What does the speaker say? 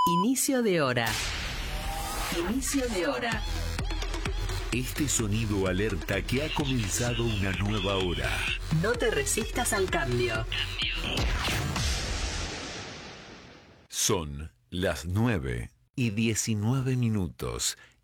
Inicio de hora. Inicio de hora. Este sonido alerta que ha comenzado una nueva hora. No te resistas al cambio. Son las 9:19